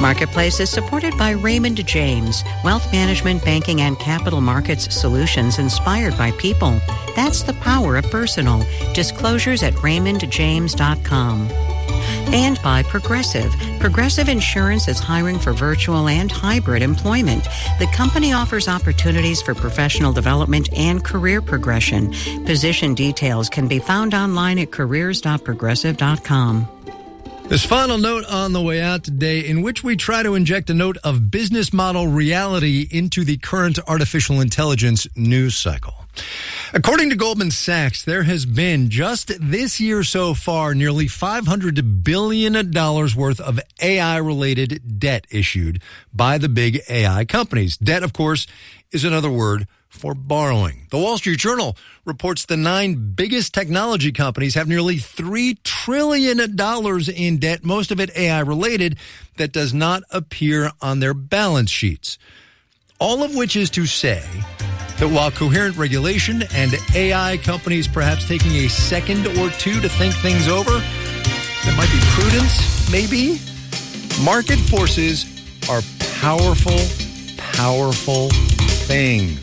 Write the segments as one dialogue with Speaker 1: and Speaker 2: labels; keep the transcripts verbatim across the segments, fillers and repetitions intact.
Speaker 1: Marketplace is supported by Raymond James, wealth management, banking, and capital markets solutions inspired by people. That's the power of personal. Disclosures at raymond james dot com. And by Progressive. Progressive Insurance is hiring for virtual and hybrid employment. The company offers opportunities for professional development and career progression. Position details can be found online at careers dot progressive dot com.
Speaker 2: This final note on the way out today, in which we try to inject a note of business model reality into the current artificial intelligence news cycle. According to Goldman Sachs, there has been just this year so far nearly five hundred billion dollars worth of A I-related debt issued by the big A I companies. Debt, of course, is another word for borrowing. The Wall Street Journal reports the nine biggest technology companies have nearly three trillion dollars in debt, most of it A I-related, that does not appear on their balance sheets. All of which is to say that while coherent regulation and A I companies perhaps taking a second or two to think things over, there might be prudence, maybe. Market forces are powerful, powerful things.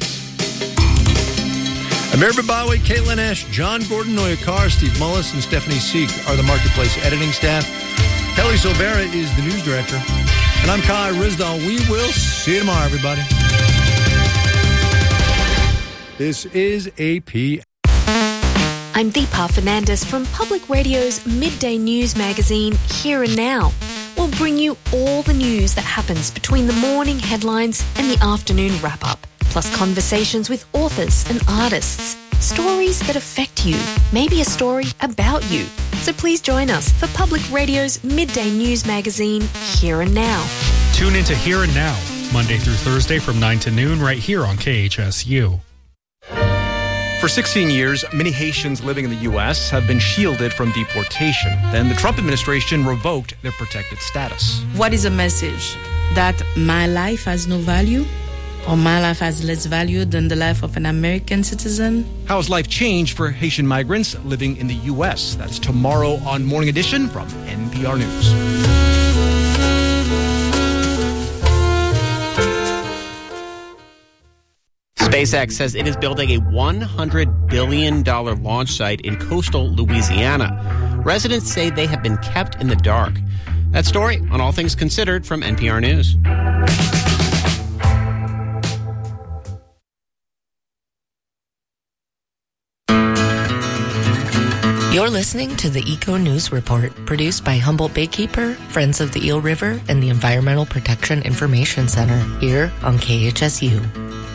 Speaker 2: Amir Babawi, Caitlin Ash, John Gordon, Noya Carr, Steve Mullis, and Stephanie Seek are the Marketplace editing staff. Kelly Silvera is the news director. And I'm Kai Rizdal. We will see you tomorrow, everybody. This is A P.
Speaker 3: I'm Deepa Fernandez from Public Radio's midday news magazine, Here and Now. We'll bring you all the news that happens between the morning headlines and the afternoon wrap-up, plus conversations with authors and artists. Stories that affect you, maybe a story about you. So please join us for Public Radio's midday news magazine, Here and Now.
Speaker 4: Tune into Here and Now, Monday through Thursday from nine to noon right here on K H S U.
Speaker 5: For sixteen years, many Haitians living in the U S have been shielded from deportation. Then the Trump administration revoked their protected status.
Speaker 6: What is a message? That my life has no value? Or my life has less value than the life of an American citizen?
Speaker 5: How has life changed for Haitian migrants living in the U S? That's tomorrow on Morning Edition from N P R News.
Speaker 7: SpaceX says it is building a one hundred billion dollars launch site in coastal Louisiana. Residents say they have been kept in the dark. That story on All Things Considered from N P R News.
Speaker 8: You're listening to the Eco News Report, produced by Humboldt Baykeeper, Friends of the Eel River, and the Environmental Protection Information Center, here on K H S U.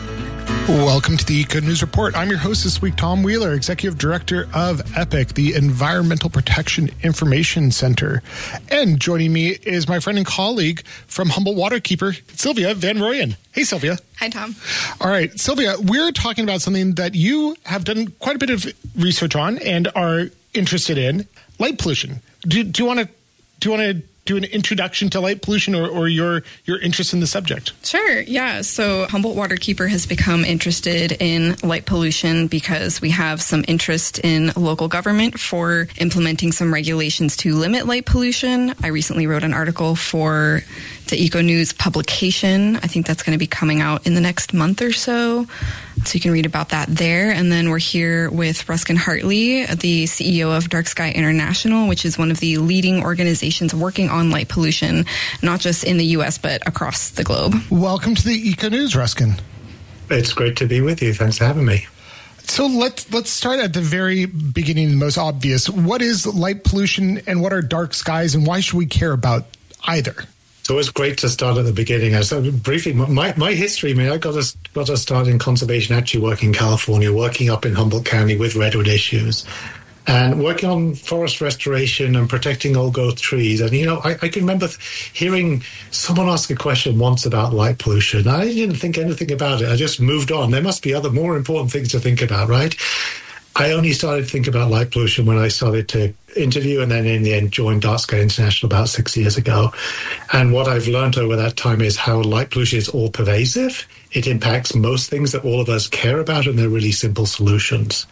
Speaker 9: Welcome to the Eco News Report. I'm your host this week, Tom Wheeler, Executive Director of EPIC, the Environmental Protection Information Center. And joining me is my friend and colleague from Humboldt Waterkeeper, Sylvia Van Royen. Hey, Sylvia.
Speaker 10: Hi, Tom.
Speaker 9: All right, Sylvia, we're talking about something that you have done quite a bit of research on and are interested in: light pollution. Do, do you want to do you want to do an introduction to light pollution, or, or your your interest in the subject?
Speaker 10: Sure, yeah. So Humboldt Waterkeeper has become interested in light pollution because we have some interest in local government for implementing some regulations to limit light pollution. I recently wrote an article for the Eco News publication. I think that's going to be coming out in the next month or so. So you can read about that there. And then we're here with Ruskin Hartley, the C E O of Dark Sky International, which is one of the leading organizations working on light pollution, not just in the U S, but across the globe.
Speaker 9: Welcome to the Eco News, Ruskin.
Speaker 11: It's great to be with you. Thanks for having me.
Speaker 9: So let's let's start at the very beginning, the most obvious. What is light pollution and what are dark skies, and why should we care about either?
Speaker 11: It's always great to start at the beginning. I started briefly, my, my history, I mean, I got to, got to start in conservation, actually working in California, working up in Humboldt County with redwood issues, and working on forest restoration and protecting old growth trees. And, you know, I, I can remember hearing someone ask a question once about light pollution. I didn't think anything about it. I just moved on. There must be other more important things to think about, right? I only started to think about light pollution when I started to interview and then in the end joined Dark Sky International about six years ago. And what I've learned over that time is how light pollution is all pervasive. It impacts most things that all of us care about, and they're really simple solutions.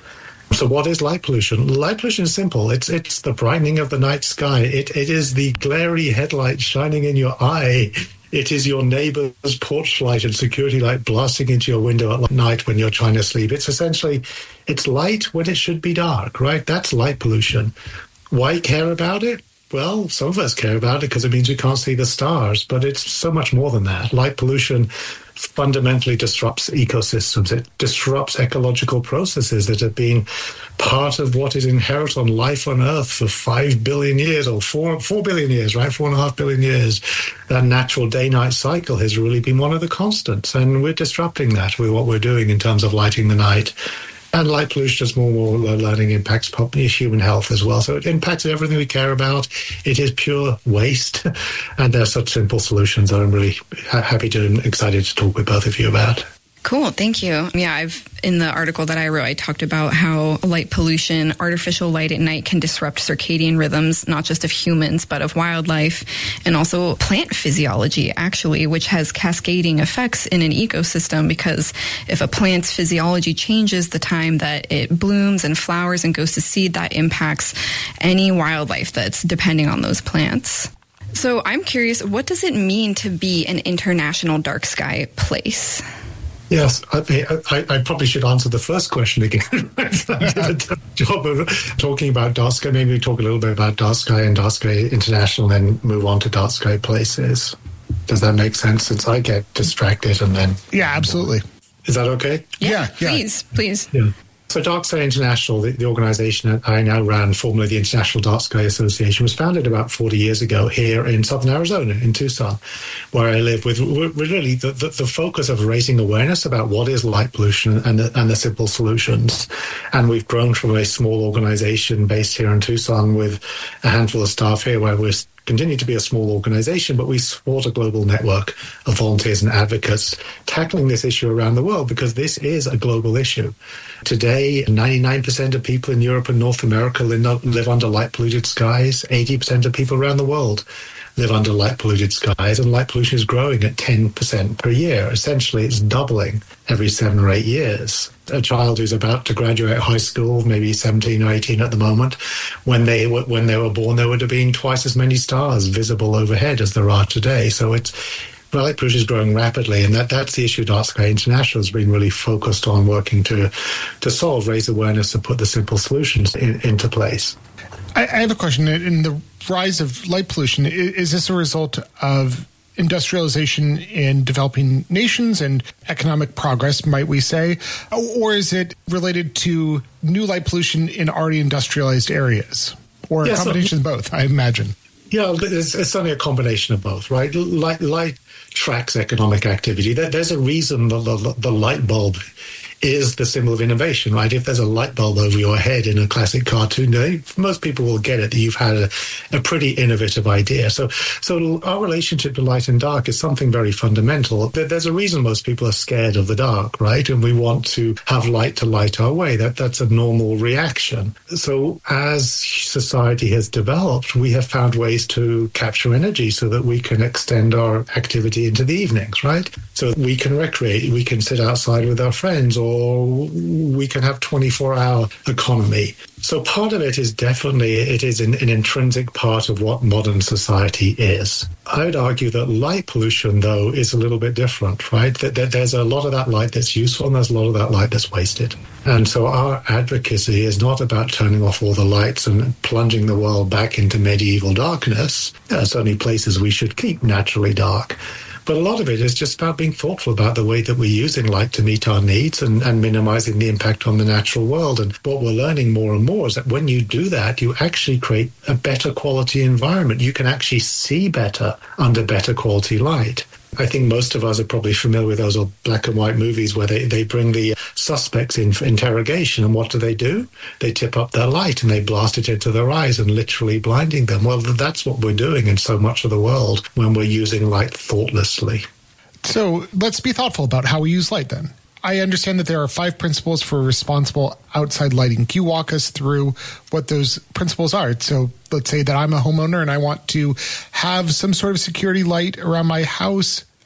Speaker 11: So what is light pollution? Light pollution is simple. It's it's the brightening of the night sky. It It is the glary headlight shining in your eye. It is your neighbor's porch light and security light blasting into your window at night when you're trying to sleep. It's essentially, it's light when it should be dark, right? That's light pollution. Why care about it? Well, some of us care about it because it means we can't see the stars, but it's so much more than that. Light pollution fundamentally disrupts ecosystems. It disrupts ecological processes that have been part of what is inherent on life on Earth for five billion years or four, four billion years, right? Four and a half billion years. That natural day-night cycle has really been one of the constants, and we're disrupting that with what we're doing in terms of lighting the night. And light pollution, as more and more learning, impacts human health as well. So it impacts everything we care about. It is pure waste. And there are such simple solutions that I'm really happy to and excited to talk with both of you about.
Speaker 10: Cool. Thank you. Yeah, I've in the article that I wrote, I talked about how light pollution, artificial light at night can disrupt circadian rhythms, not just of humans, but of wildlife, and also plant physiology, actually, which has cascading effects in an ecosystem, because if a plant's physiology changes the time that it blooms and flowers and goes to seed, that impacts any wildlife that's depending on those plants. So I'm curious, what does it mean to be an international dark sky place?
Speaker 11: Yes, I, I, I probably should answer the first question again. I did a tough job of talking about dark sky. Maybe we talk a little bit about dark sky and dark sky international, then move on to dark sky places. Does that make sense? Since I get distracted and then...
Speaker 9: Yeah, absolutely.
Speaker 11: Is that okay?
Speaker 10: Yeah,
Speaker 9: yeah, yeah.
Speaker 10: please, please.
Speaker 11: Yeah. So Dark Sky International, the, the organization that I now ran, formerly the International Dark Sky Association, was founded about forty years ago here in southern Arizona, in Tucson, where I live, with, with really the, the, the focus of raising awareness about what is light pollution and the, and the simple solutions. And we've grown from a small organization based here in Tucson with a handful of staff here, where we're continue to be a small organization, but we support a global network of volunteers and advocates tackling this issue around the world, because this is a global issue. Today, ninety-nine percent of people in Europe and North America live under light-polluted skies. eighty percent of people around the world live under light-polluted skies, and light pollution is growing at ten percent per year. Essentially, it's doubling every seven or eight years. A child who's about to graduate high school, maybe seventeen or eighteen at the moment, when they were, when they were born, there would have been twice as many stars visible overhead as there are today. So it's light pollution is growing rapidly, and that, that's the issue Dark Sky International has been really focused on working to to solve, raise awareness, and put the simple solutions in, into place.
Speaker 9: I, I have a question. In the rise of light pollution, is, is this a result of industrialization in developing nations and economic progress, might we say, or is it related to new light pollution in already industrialized areas, or a
Speaker 11: yeah,
Speaker 9: combination
Speaker 11: so,
Speaker 9: of both, I imagine?
Speaker 11: Yeah, it's, it's only a combination of both, right? Light, light tracks economic activity. There's a reason the, the, the light bulb is the symbol of innovation, right? If there's a light bulb over your head in a classic cartoon, they, most people will get it that you've had a, a pretty innovative idea. So, so our relationship to light and dark is something very fundamental. There's a reason most people are scared of the dark, right? And we want to have light to light our way. That that's a normal reaction. So as society has developed, we have found ways to capture energy so that we can extend our activity into the evenings, right? So we can recreate, we can sit outside with our friends, or we can have twenty-four hour economy. So part of it is definitely, it is an, an intrinsic part of what modern society is. I would argue that light pollution, though, is a little bit different, right? That, that there's a lot of that light that's useful and there's a lot of that light that's wasted. And so our advocacy is not about turning off all the lights and plunging the world back into medieval darkness. There's only places we should keep naturally dark. But a lot of it is just about being thoughtful about the way that we're using light to meet our needs and, and minimizing the impact on the natural world. And what we're learning more and more is that when you do that, you actually create a better quality environment. You can actually see better under better quality light. I think most of us are probably familiar with those old black and white movies where they, they bring the suspects in for interrogation, and what do they do? They tip up their light and they blast it into their eyes and literally blinding them. Well, that's what we're doing in so much of the world when we're using light thoughtlessly.
Speaker 9: So let's be thoughtful about how we use light then. I understand that there are five principles for responsible outside lighting. Can you walk us through what those principles are? So let's say that I'm a homeowner and I want to have some sort of security light around my house,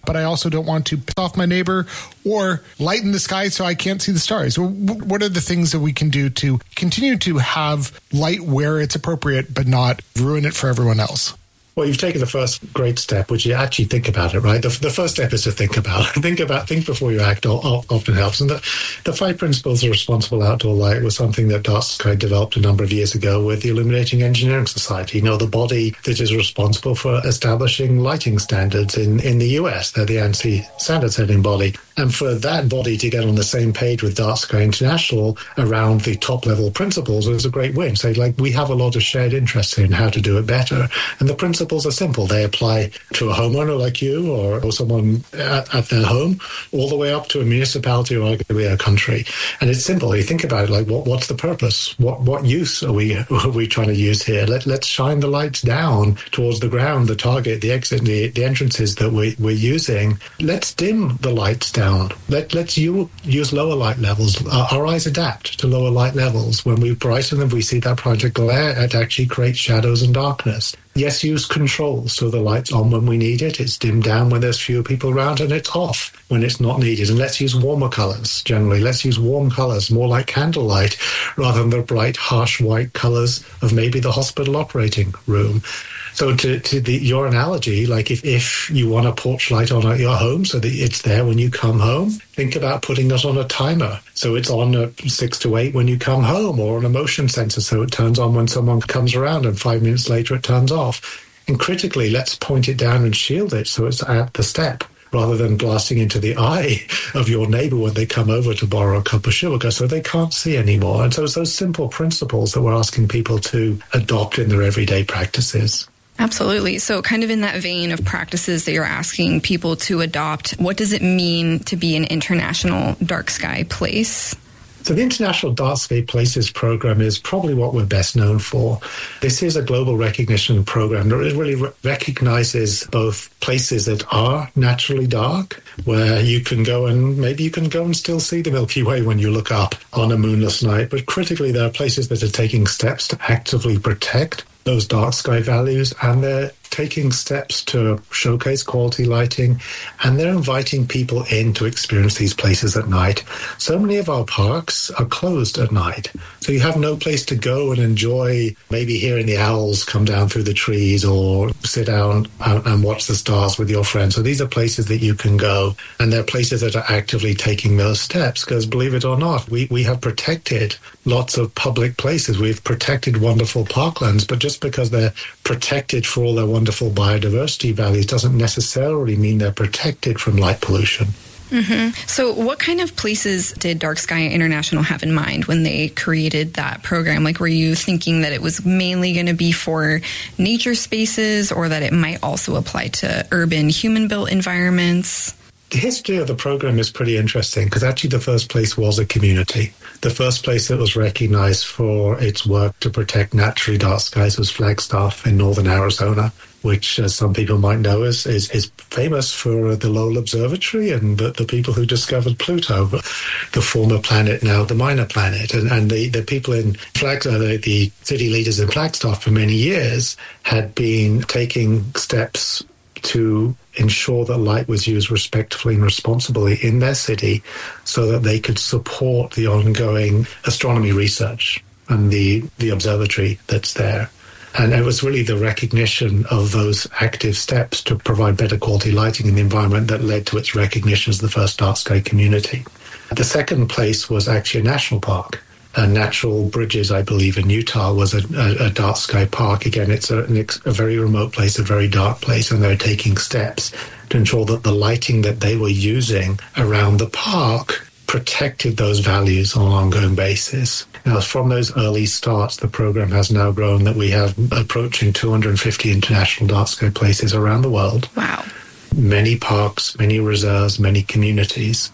Speaker 9: but I also don't want to piss off my neighbor or lighten the sky so I can't see the stars. What are the things that we can do to continue to have light where it's appropriate, but not ruin it for everyone else?
Speaker 11: Well, you've taken the first great step, which you actually think about it, right? The, the first step is to think about it. Think about, think before you act often helps. And the, the five principles of responsible outdoor light was something that Dark Sky developed a number of years ago with the Illuminating Engineering Society. You know, the body that is responsible for establishing lighting standards in, in the U S. They're the ANSI standard setting body. And for that body to get on the same page with Dark Sky International around the top level principles was a great win. So, like, we have a lot of shared interest in how to do it better. And the principles are simple. They apply to a homeowner like you or, or someone at, at their home, all the way up to a municipality or arguably a country. And it's simple. You think about it, like, what, what's the purpose? What what use are we are we trying to use here? Let, let's shine the lights down towards the ground, the target, the exit, the, the entrances that we, we're using. Let's dim the lights down. Let, let's you, use lower light levels. Uh, our eyes adapt to lower light levels. When we brighten them, we see that project glare. It actually creates shadows and darkness. Yes, use control. So the light's on when we need it. It's dimmed down when there's fewer people around, and it's off when it's not needed. And let's use warmer colors generally. Let's use warm colors, more like candlelight, rather than the bright, harsh white colors of maybe the hospital operating room. So to, to the, your analogy, like if, if you want a porch light on at your home so that it's there when you come home, think about putting it on a timer. So it's on at six to eight when you come home, or on a motion sensor so it turns on when someone comes around and five minutes later it turns off. And critically, let's point it down and shield it so it's at the step, rather than blasting into the eye of your neighbor when they come over to borrow a cup of sugar so they can't see anymore. And so it's those simple principles that we're asking people to adopt in their everyday practices.
Speaker 10: Absolutely. So kind of in that vein of practices that you're asking people to adopt, what does it mean to be an international dark sky place?
Speaker 11: So the International Dark Sky Places program is probably what we're best known for. This is a global recognition program that really re- recognizes both places that are naturally dark, where you can go and maybe you can go and still see the Milky Way when you look up on a moonless night. But critically, there are places that are taking steps to actively protect those dark sky values, and they're taking steps to showcase quality lighting, and they're inviting people in to experience these places at night. So many of our parks are closed at night, so you have no place to go and enjoy maybe hearing the owls come down through the trees or sit down and watch the stars with your friends. So these are places that you can go, and they're places that are actively taking those steps, because believe it or not, we, we have protected lots of public places. We've protected wonderful parklands, but just because they're protected for all their wonderful biodiversity values doesn't necessarily mean they're protected from light pollution.
Speaker 10: Mm-hmm. So what kind of places did Dark Sky International have in mind when they created that program? Like, were you thinking that it was mainly going to be for nature spaces, or that it might also apply to urban human-built environments?
Speaker 11: The history of the program is pretty interesting, because actually the first place was a community. The first place that was recognized for its work to protect naturally dark skies was Flagstaff in northern Arizona, which, as some people might know, is, is, is famous for the Lowell Observatory and the, the people who discovered Pluto, the former planet, now the minor planet. And, and the, the people in Flagstaff, the, the city leaders in Flagstaff for many years had been taking steps to ensure that light was used respectfully and responsibly in their city so that they could support the ongoing astronomy research and the, the observatory that's there. And it was really the recognition of those active steps to provide better quality lighting in the environment that led to its recognition as the first dark sky community. The second place was actually a national park. Uh, Natural Bridges, I believe, in Utah was a, a, a dark sky park. Again, it's a, a very remote place, a very dark place, and they're taking steps to ensure that the lighting that they were using around the park protected those values on an ongoing basis. Now, from those early starts, the program has now grown that we have approaching two hundred fifty international dark sky places around the world.
Speaker 10: Wow.
Speaker 11: Many parks, many reserves, many communities.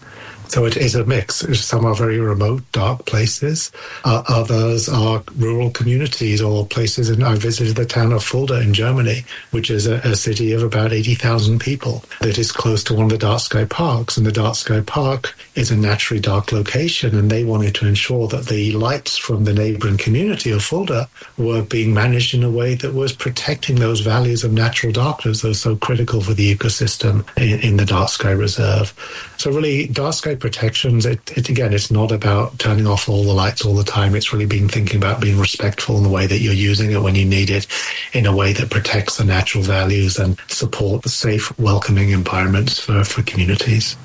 Speaker 11: So it is a mix. Some are very remote, dark places. Uh, others are rural communities or places. And I visited the town of Fulda in Germany, which is a, a city of about eighty thousand people that is close to one of the dark sky parks. And the dark sky park is a naturally dark location. And they wanted to ensure that the lights from the neighboring community of Fulda were being managed in a way that was protecting those values of natural darkness that are so critical for the ecosystem in, in the dark sky reserve. So really, dark sky protections, it, it again, it's not about turning off all the lights all the time. It's really being thinking about being respectful in the way that you're using it when you need it, in a way that protects the natural values and support the safe, welcoming environments for, for communities.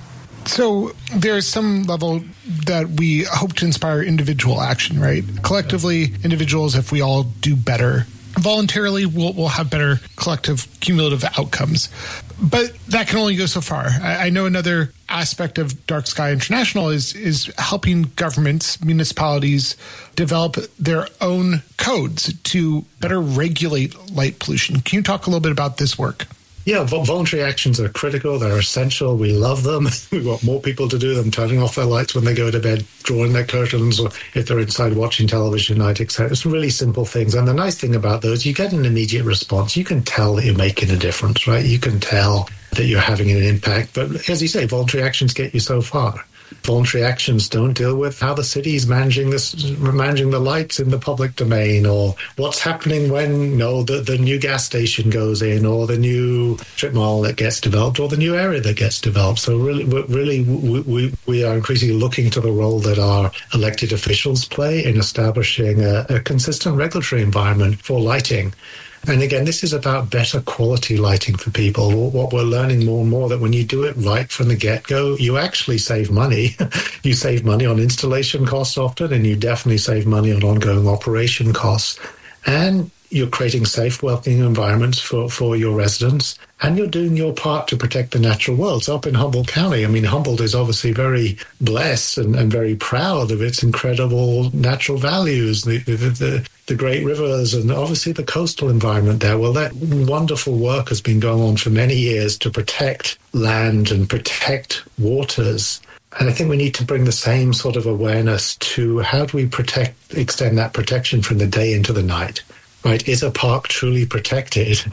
Speaker 9: So there's some level that we hope to inspire individual action, right? Collectively, individuals, if we all do better, voluntarily, we'll, we'll have better collective cumulative outcomes. But that can only go so far. I, I know another aspect of Dark Sky International is is helping governments, municipalities, develop their own codes to better regulate light pollution. Can you talk a little bit about this work?
Speaker 11: Yeah, voluntary actions are critical. They're essential. We love them. We want more people to do them, turning off their lights when they go to bed, drawing their curtains, or if they're inside watching television at night, et cetera. It's really simple things. And the nice thing about those, you get an immediate response. You can tell that you're making a difference, right? You can tell that you're having an impact. But as you say, voluntary actions get you so far. Voluntary actions don't deal with how the city is managing this, managing the lights in the public domain, or what's happening when you know, the, the new gas station goes in, or the new strip mall that gets developed, or the new area that gets developed. So really, really, we, we, we are increasingly looking to the role that our elected officials play in establishing a, a consistent regulatory environment for lighting. And again, this is about better quality lighting for people. What we're learning more and more, that when you do it right from the get-go, you actually save money. You save money on installation costs often, and you definitely save money on ongoing operation costs. And you're creating safe, welcoming environments for, for your residents, and you're doing your part to protect the natural world. So up in Humboldt County, I mean, Humboldt is obviously very blessed and, and very proud of its incredible natural values, the, the, the, the great rivers, and obviously the coastal environment there. Well, that wonderful work has been going on for many years to protect land and protect waters. And I think we need to bring the same sort of awareness to how do we protect, extend that protection from the day into the night. Right? Is a park truly protected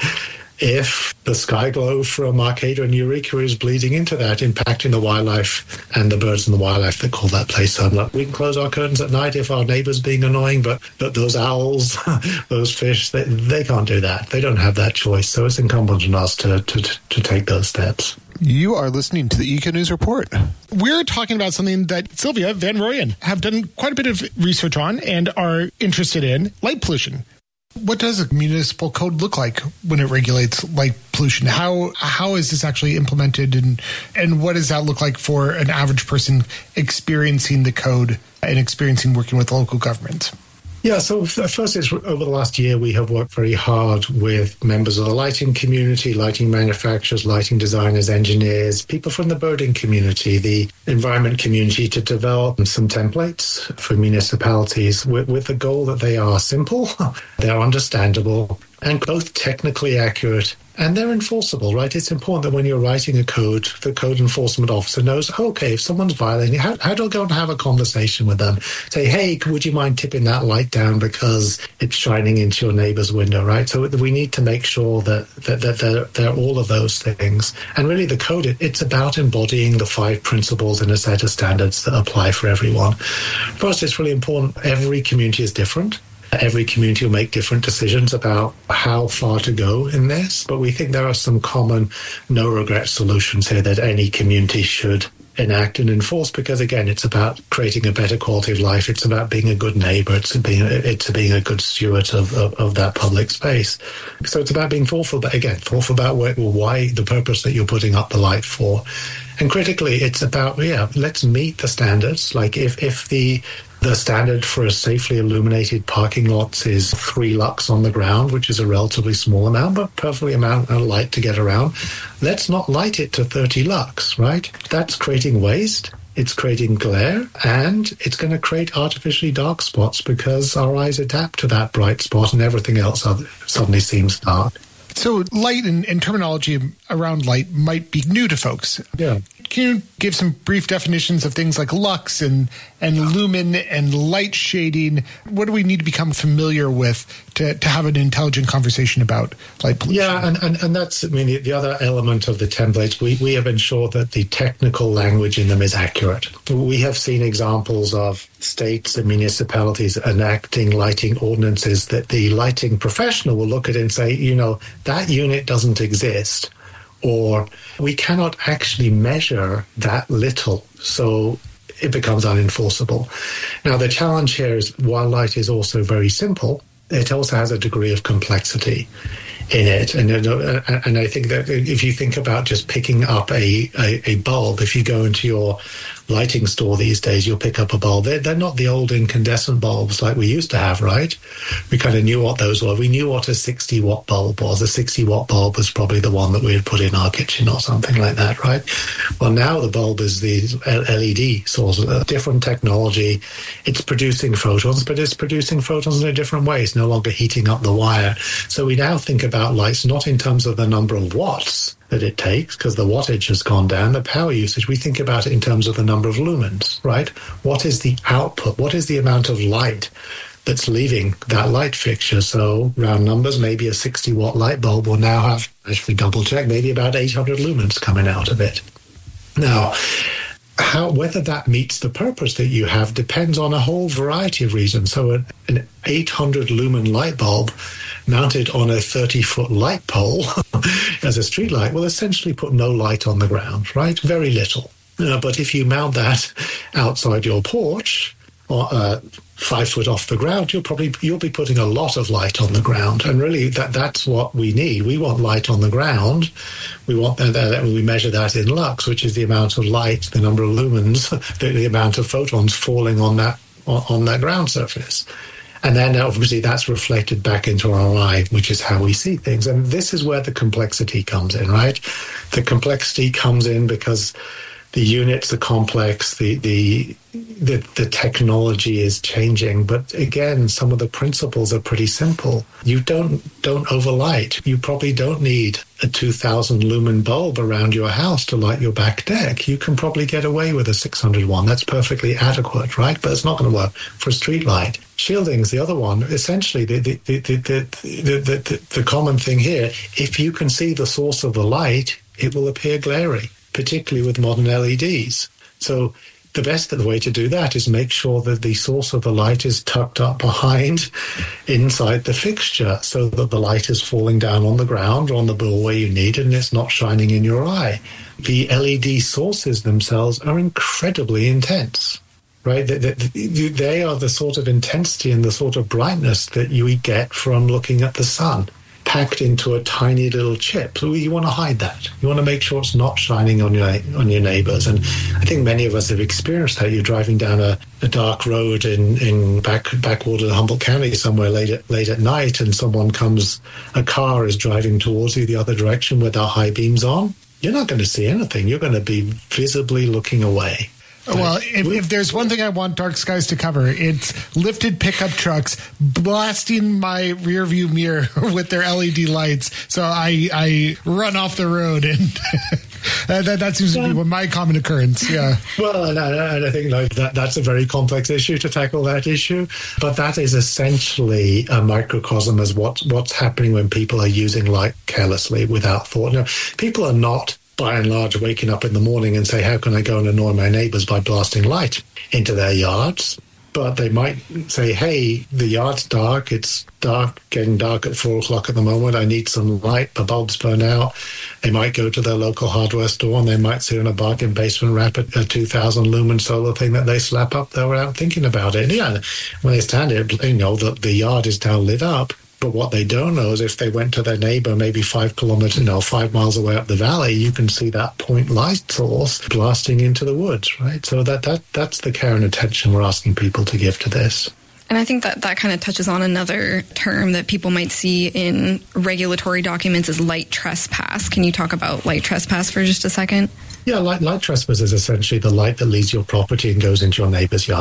Speaker 11: if the sky glow from Arcata and Eureka is bleeding into that, impacting the wildlife and the birds and the wildlife that call that place home? Like, we can close our curtains at night if our neighbor's being annoying, but, but those owls, those fish, they, they can't do that. They don't have that choice. So it's incumbent on us to, to, to take those steps.
Speaker 9: You are listening to the Eco News Report. We're talking about something that Sylvia Van Rooyen have done quite a bit of research on and are interested in: light pollution. What does a municipal code look like when it regulates light pollution? How how is this actually implemented, and and what does that look like for an average person experiencing the code and experiencing working with local government?
Speaker 11: Yeah, so first is over the last year, we have worked very hard with members of the lighting community, lighting manufacturers, lighting designers, engineers, people from the birding community, the environment community, to develop some templates for municipalities with, with the goal that they are simple, they're understandable, and both technically accurate, and they're enforceable, right? It's important that when you're writing a code, the code enforcement officer knows, okay, if someone's violating, how, how do I go and have a conversation with them? Say, hey, would you mind tipping that light down because it's shining into your neighbor's window, right? So we need to make sure that, that, that they're, they're all of those things. And really the code, it, it's about embodying the five principles in a set of standards that apply for everyone. First, it's really important. Every community is different. Every community will make different decisions about how far to go in this, but we think there are some common no-regret solutions here that any community should enact and enforce, because, again, it's about creating a better quality of life. It's about being a good neighbor. It's being, it's being a good steward of, of, of that public space. So it's about being thoughtful, but, again, thoughtful about why, why the purpose that you're putting up the light for. And critically, it's about, yeah, let's meet the standards. Like if, if the the standard for a safely illuminated parking lot is three lux on the ground, which is a relatively small amount, but perfectly amount of light to get around, let's not light it to thirty lux, right? That's creating waste. It's creating glare, and it's going to create artificially dark spots because our eyes adapt to that bright spot and everything else suddenly seems dark.
Speaker 9: So light and, and terminology around light might be new to folks.
Speaker 11: Yeah.
Speaker 9: can you give some brief definitions of things like lux and, and lumen and light shading? What do we need to become familiar with to, to have an intelligent conversation about light pollution?
Speaker 11: Yeah, and, and, and that's, I mean, the, the other element of the templates, we, we have ensured that the technical language in them is accurate. We have seen examples of states and municipalities enacting lighting ordinances that the lighting professional will look at and say, you know, that unit doesn't exist, or we cannot actually measure that little, so it becomes unenforceable. Now, the challenge here is, while light is also very simple, it also has a degree of complexity in it. And, and I think that if you think about just picking up a, a, a bulb, if you go into your lighting store these days, you'll pick up a bulb. They're, they're not the old incandescent bulbs like we used to have, right? We kind of knew what those were. We knew what a sixty watt bulb was. A sixty watt bulb was probably the one that we had put in our kitchen or something like that, right? Well, now the bulb is the L E D source, a different technology. It's producing photons, but it's producing photons in a different way. It's no longer heating up the wire. So we now think about lights not in terms of the number of watts that it takes, because the wattage has gone down, the power usage. We think about it in terms of the number of lumens, right? What is the output? What is the amount of light that's leaving that light fixture? So round numbers, maybe a sixty watt light bulb will now have, if we double check, maybe about eight hundred lumens coming out of it. Now, how, whether that meets the purpose that you have depends on a whole variety of reasons. So an, an eight hundred lumen light bulb mounted on a thirty foot light pole as a street light will essentially put no light on the ground, right? Very little. Uh, but if you mount that outside your porch, or uh, five foot off the ground, you'll probably you'll be putting a lot of light on the ground. And really, that that's what we need. We want light on the ground. We want that, that we measure that in lux, which is the amount of light, the number of lumens, the, the amount of photons falling on that on, on that ground surface. And then obviously that's reflected back into our eye, which is how we see things. And this is where the complexity comes in, right? The complexity comes in because the units are complex, the, the the the technology is changing, but again, some of the principles are pretty simple. You don't don't overlight. You probably don't need a two thousand lumen bulb around your house to light your back deck. You can probably get away with a six hundred one. That's perfectly adequate, right? But it's not going to work for a street light. Shielding is the other one. Essentially, the the the the, the, the, the the common thing here, if you can see the source of the light, it will appear glary, particularly with modern L E Ds. So the best way to do that is make sure that the source of the light is tucked up behind inside the fixture so that the light is falling down on the ground or on the bill where you need it and it's not shining in your eye. The L E D sources themselves are incredibly intense, right? They, they, they are the sort of intensity and the sort of brightness that you get from looking at the sun, packed into a tiny little chip. So you want to hide that. You want to make sure it's not shining on your on your neighbors. And I think many of us have experienced that. You're driving down a, a dark road in, in back backwater of Humboldt County somewhere late at, late at night, and someone comes, a car is driving towards you the other direction with our high beams on. You're not going to see anything. You're going to be visibly looking away.
Speaker 9: Well, if, if there's one thing I want dark skies to cover, it's lifted pickup trucks blasting my rear view mirror with their L E D lights. So I, I run off the road, and that, that seems to be my common occurrence. Yeah.
Speaker 11: Well, and I, and I think like that that's a very complex issue to tackle that issue, but that is essentially a microcosm as what what's happening when people are using light carelessly without thought. Now, people are not, by and large, waking up in the morning and say, how can I go and annoy my neighbors by blasting light into their yards? But they might say, hey, the yard's dark. It's dark, getting dark at four o'clock at the moment. I need some light. The bulb's burn out. They might go to their local hardware store and they might see on a bargain basement wrap a, a two thousand lumen solar thing that they slap up there without thinking about it. And yeah, when they stand there, you know, the, the yard is now lit up. But what they don't know is if they went to their neighbor maybe five kilometers, you know, five miles away up the valley, you can see that point light source blasting into the woods, right? So that, that that's the care and attention we're asking people to give to this.
Speaker 10: And I think that that kind of touches on another term that people might see in regulatory documents is light trespass. Can you talk about light trespass for just a second?
Speaker 11: Yeah, light, light trespass is essentially the light that leaves your property and goes into your neighbor's yard.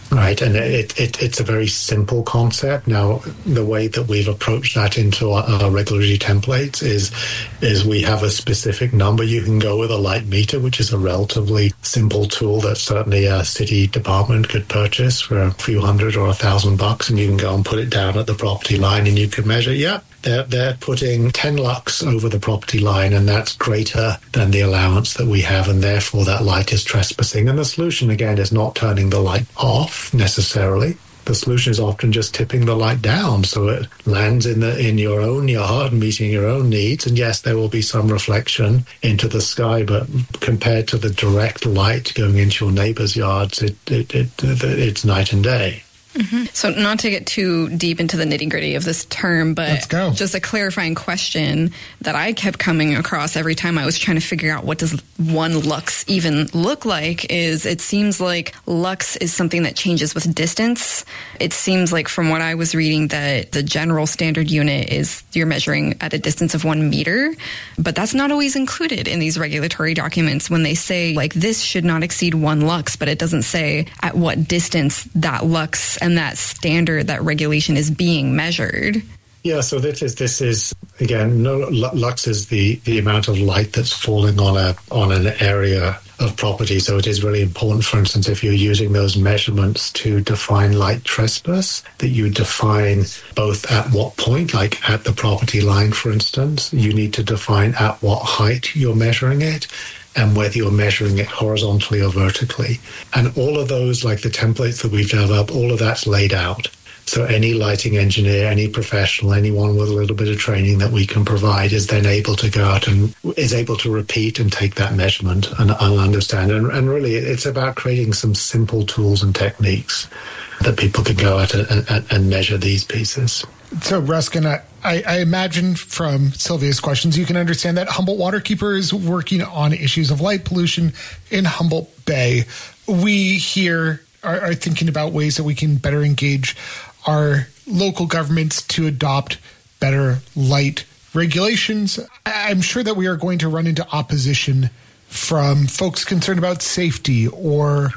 Speaker 11: Right, and it, it it's a very simple concept. Now, the way that we've approached that into our, our regulatory templates is is we have a specific number. You can go with a light meter, which is a relatively simple tool that certainly a city department could purchase for a few hundred or a thousand bucks, and you can go and put it down at the property line, and you can measure. Yeah, they're they're putting ten lux over the property line, and that's greater than the allowance that we have, and therefore that light is trespassing. And the solution again is not turning the light off necessarily. The solution is often just tipping the light down so it lands in the in your own yard, meeting your own needs. And yes, there will be some reflection into the sky, but compared to the direct light going into your neighbor's yards, it, it, it, it it's night and day.
Speaker 10: Mm-hmm. So not to get too deep into the nitty-gritty of this term, but
Speaker 9: Let's go.
Speaker 10: Just a clarifying question that I kept coming across every time I was trying to figure out what does one lux even look like is it seems like lux is something that changes with distance. It seems like from what I was reading that the general standard unit is you're measuring at a distance of one meter, but that's not always included in these regulatory documents when they say like this should not exceed one lux, but it doesn't say at what distance that lux and that standard, that regulation is being measured.
Speaker 11: Yeah, so this is this is again, no, lux is the, the amount of light that's falling on a on an area of property. So it is really important, for instance, if you're using those measurements to define light trespass, that you define both at what point, like at the property line, for instance, you need to define at what height you're measuring it, and whether you're measuring it horizontally or vertically. And all of those, like the templates that we've developed, all of that's laid out. So any lighting engineer, any professional, anyone with a little bit of training that we can provide is then able to go out and is able to repeat and take that measurement and, and understand. And, and really, it's about creating some simple tools and techniques that people can go out and, and, and measure these pieces.
Speaker 9: So, Ruskin, I, I imagine from Sylvia's questions, you can understand that Humboldt Waterkeeper is working on issues of light pollution in Humboldt Bay. We here are, are thinking about ways that we can better engage our local governments to adopt better light regulations. I'm sure that we are going to run into opposition from folks concerned about safety or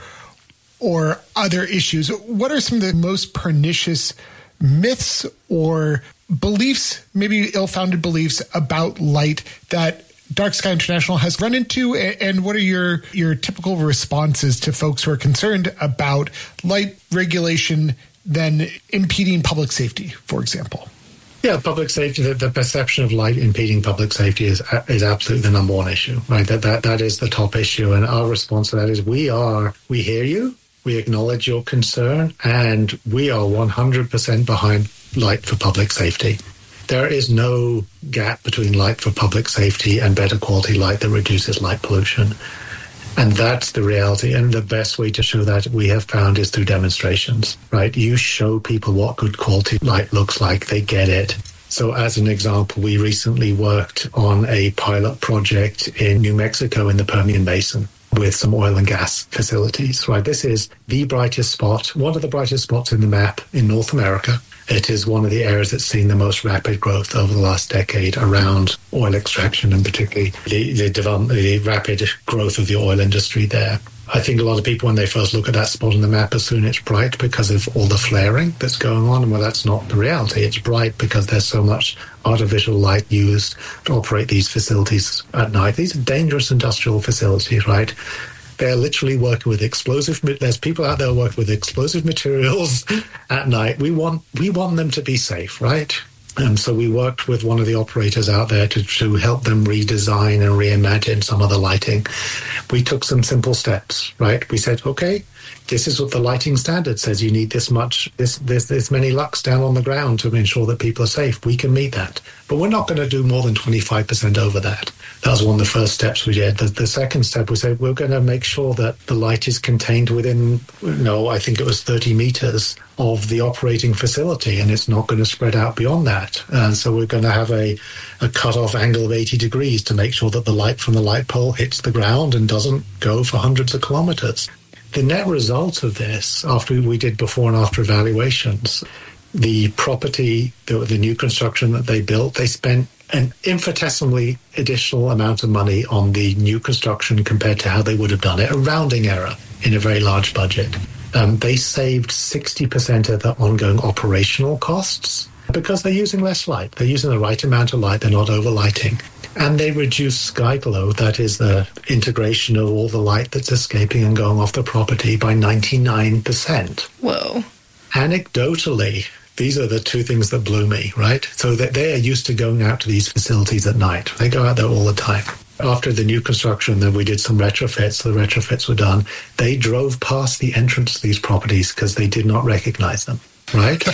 Speaker 9: or other issues. What are some of the most pernicious myths or beliefs, maybe ill-founded beliefs about light that Dark Sky International has run into, and what are your, your typical responses to folks who are concerned about light regulation then impeding public safety, for example?
Speaker 11: Yeah, public safety, the, the perception of light impeding public safety is is absolutely the number one issue, right? That, that that is the top issue. And our response to that is we are, we hear you, we acknowledge your concern, and we are one hundred percent behind light for public safety. There is no gap between light for public safety and better quality light that reduces light pollution. And that's the reality. And the best way to show that we have found is through demonstrations, right? You show people what good quality light looks like, they get it. So as an example, we recently worked on a pilot project in New Mexico in the Permian Basin with some oil and gas facilities, right? This is the brightest spot, one of the brightest spots in the map in North America. It is one of the areas that's seen the most rapid growth over the last decade around oil extraction, and particularly the, the development, the rapid growth of the oil industry there. I think a lot of people, when they first look at that spot on the map, assume it's bright because of all the flaring that's going on. Well, that's not the reality. It's bright because there's so much artificial light used to operate these facilities at night. These are dangerous industrial facilities, right? They're literally working with explosive. There's people out there working with explosive materials at night. We want we want them to be safe, right? And so we worked with one of the operators out there to, to help them redesign and reimagine some of the lighting. We took some simple steps, right? We said, okay, this is what the lighting standard says. You need this much, this, this, this many lux down on the ground to ensure that people are safe. We can meet that. But we're not going to do more than twenty-five percent over that. That was one of the first steps we did. The, the second step, we said, we're going to make sure that the light is contained within, no, I think it was thirty meters of the operating facility, and it's not going to spread out beyond that. And so we're going to have a, a cut-off angle of eighty degrees to make sure that the light from the light pole hits the ground and doesn't go for hundreds of kilometers. The net result of this, after we did before and after evaluations, the property, the, the new construction that they built, they spent an infinitesimally additional amount of money on the new construction compared to how they would have done it, a rounding error in a very large budget. Um, they saved sixty percent of their ongoing operational costs because they're using less light. They're using the right amount of light. They're not overlighting. And they reduce sky glow, that is the integration of all the light that's escaping and going off the property, by ninety-nine percent.
Speaker 10: Whoa.
Speaker 11: Anecdotally, these are the two things that blew me, right? So that they are used to going out to these facilities at night. They go out there all the time. After the new construction, then we did some retrofits. The retrofits were done. They drove past the entrance to these properties because they did not recognize them. Right?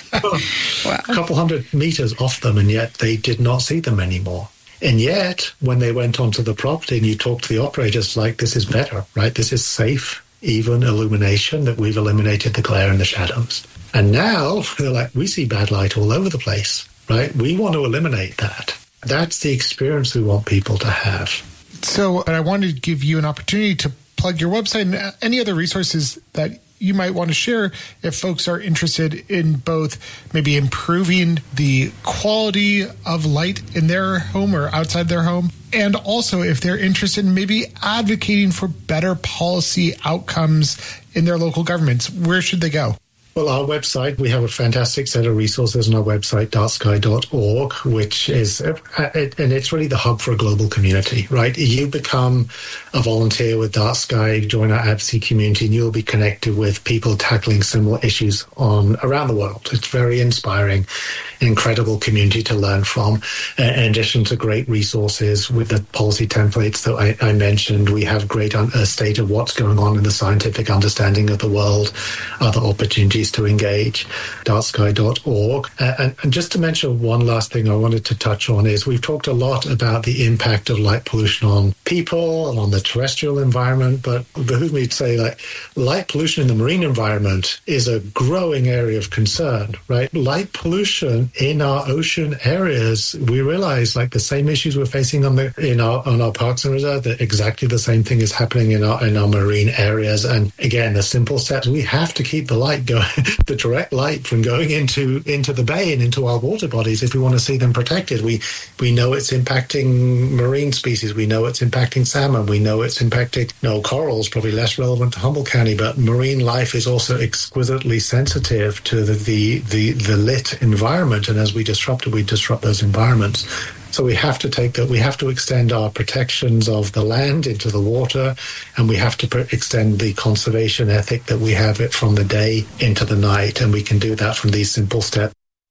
Speaker 11: Wow. A couple hundred meters off them, and yet they did not see them anymore. And yet, when they went onto the property and you talk to the operators, like, this is better, right? This is safe, even illumination, that we've eliminated the glare and the shadows. And now they're like, we see bad light all over the place, right? We want to eliminate that. That's the experience we want people to have.
Speaker 9: So, and I wanted to give you an opportunity to plug your website and any other resources that you might want to share if folks are interested in both maybe improving the quality of light in their home or outside their home, and also if they're interested in maybe advocating for better policy outcomes in their local governments. Where should they go?
Speaker 11: Well, our website, we have a fantastic set of resources on our website, dark sky dot org, which is, and it's really the hub for a global community, right? You become a volunteer with Dark Sky, join our advocacy community, and you'll be connected with people tackling similar issues on around the world. It's very inspiring, incredible community to learn from. In addition to great resources with the policy templates that I, I mentioned, we have great un- a state of what's going on in the scientific understanding of the world, other opportunities to engage, dark sky dot org. Uh, and, and just to mention one last thing I wanted to touch on is we've talked a lot about the impact of light pollution on people and on the terrestrial environment, but it behooves me to say, like, light pollution in the marine environment is a growing area of concern, right? Light pollution in our ocean areas, we realize, like, the same issues we're facing on the in our on our parks and reserves, that exactly the same thing is happening in our in our marine areas. And again, the simple steps, we have to keep the light going, the direct light from going into into the bay and into our water bodies if we want to see them protected. We we know it's impacting marine species. We know it's impacting salmon. We know it's impacting, no, corals, probably less relevant to Humboldt County, but marine life is also exquisitely sensitive to the the the, the lit environment. And as we disrupt it, we disrupt those environments. So we have to take that, we have to extend our protections of the land into the water, and we have to pr- extend the conservation ethic that we have it from the day into the night. And we can do that from these simple steps.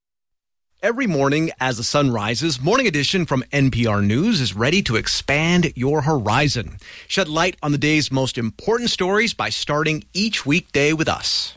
Speaker 5: Every morning as the sun rises, Morning Edition from N P R News is ready to expand your horizon. Shed light on the day's most important stories by starting each weekday with us.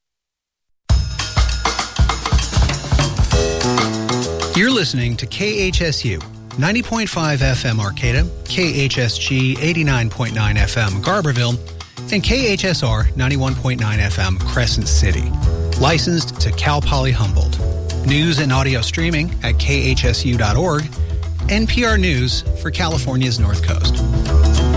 Speaker 12: You're listening to K H S U, ninety point five F M Arcata, K H S G eighty-nine point nine F M Garberville, and K H S R ninety-one point nine F M Crescent City. Licensed to Cal Poly Humboldt. News and audio streaming at K H S U dot org. N P R News for California's North Coast.